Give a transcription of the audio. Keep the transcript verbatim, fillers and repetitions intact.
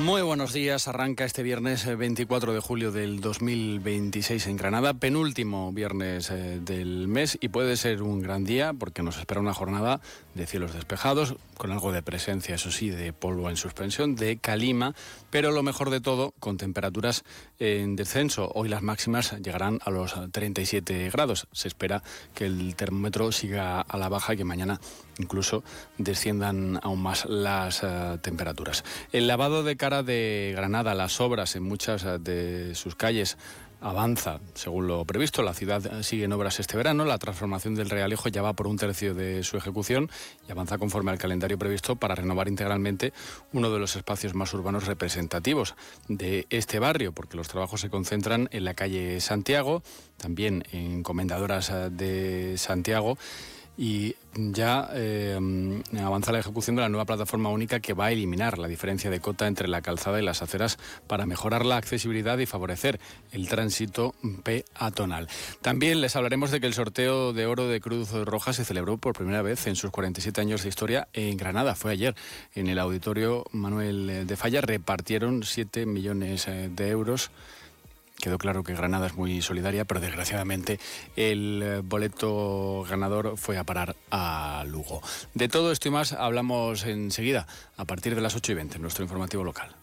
Muy buenos días. Arranca este viernes veinticuatro de julio del dos mil veintiséis en Granada, penúltimo viernes eh, del mes, y puede ser un gran día porque nos espera una jornada de cielos despejados, con algo de presencia, eso sí, de polvo en suspensión, de calima, pero lo mejor de todo, con temperaturas en descenso. Hoy las máximas llegarán a los treinta y siete grados. Se espera que el termómetro siga a la baja y que mañana incluso desciendan aún más las uh, temperaturas. El lavado de cara de Granada, las obras en muchas uh, de sus calles avanza según lo previsto. La ciudad sigue en obras este verano. La transformación del Realejo ya va por un tercio de su ejecución y avanza conforme al calendario previsto para renovar integralmente uno de los espacios más urbanos representativos de este barrio, porque los trabajos se concentran en la calle Santiago, también en Comendadoras de Santiago, y ya eh, avanza la ejecución de la nueva plataforma única que va a eliminar la diferencia de cota entre la calzada y las aceras para mejorar la accesibilidad y favorecer el tránsito peatonal. También les hablaremos de que el sorteo de oro de Cruz Roja se celebró por primera vez en sus cuarenta y siete años de historia en Granada. Fue ayer en el Auditorio Manuel de Falla. Repartieron siete millones de euros. Quedó claro que Granada es muy solidaria, pero desgraciadamente el boleto ganador fue a parar a Lugo. De todo esto y más hablamos enseguida, a partir de las ocho y veinte, en nuestro informativo local.